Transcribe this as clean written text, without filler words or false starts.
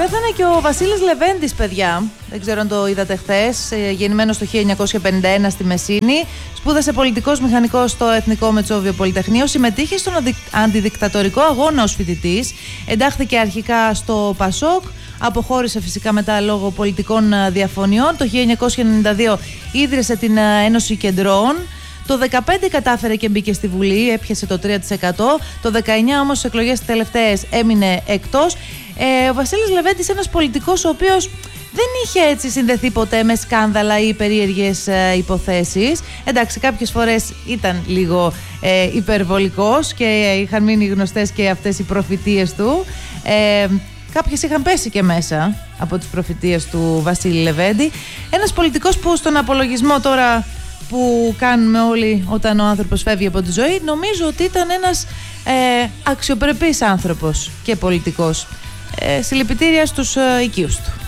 Πέθανε και ο Βασίλης Λεβέντης, παιδιά. Δεν ξέρω αν το είδατε χθες. Γεννημένος το 1951 στη Μεσίνη. Σπούδασε πολιτικός μηχανικός στο Εθνικό Μετσόβιο Πολυτεχνείο. Συμμετείχε στον αντιδικτατορικό αγώνα ως φοιτητής. Εντάχθηκε αρχικά στο Πασόκ. Αποχώρησε φυσικά μετά λόγω πολιτικών διαφωνιών. Το 1992 ίδρυσε την Ένωση Κεντρών. Το 2015 κατάφερε και μπήκε στη Βουλή, έπιασε το 3%. Το 19 όμως στις εκλογές τελευταίες έμεινε εκτός. Ο Βασίλης Λεβέντης, ένας πολιτικός ο οποίος δεν είχε έτσι συνδεθεί ποτέ με σκάνδαλα ή περίεργες υποθέσεις. Εντάξει, κάποιες φορές ήταν λίγο υπερβολικός και είχαν μείνει γνωστές και αυτές οι προφητείες του. Κάποιες είχαν πέσει και μέσα από τις προφητείες του Βασίλη Λεβέντη. Ένας πολιτικός που στον απολογισμό τώρα που κάνουμε όλοι όταν ο άνθρωπος φεύγει από τη ζωή, νομίζω ότι ήταν ένας αξιοπρεπής άνθρωπος και πολιτικός. Συλληπιτήρια στους οικείους του.